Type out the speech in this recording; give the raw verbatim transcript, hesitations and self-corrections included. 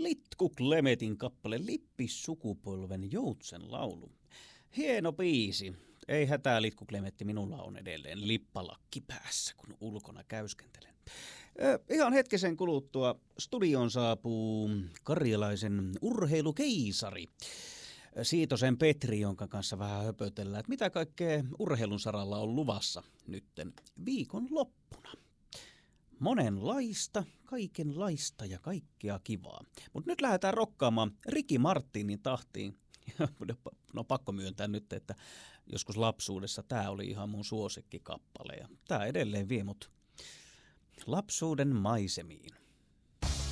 Litku Klemetin kappale Lippissukupolven joutsen laulu. Hieno biisi. Ei hätää, Litku Klemetti, minulla on edelleen lippalakki päässä, kun ulkona käyskentelen. Ö, ihan hetkisen kuluttua studioon saapuu karjalaisen urheilukeisari Siitosen Petri, jonka kanssa vähän höpötellään, että mitä kaikkea urheilun saralla on luvassa nytten viikon loppuna. Monenlaista, kaikenlaista ja kaikkea kivaa. Mutta nyt lähdetään rokkaamaan Ricky Martinin tahtiin. No pakko myöntää nyt, että joskus lapsuudessa tämä oli ihan mun suosikkikappale. Ja tämä edelleen vie mut lapsuuden maisemiin.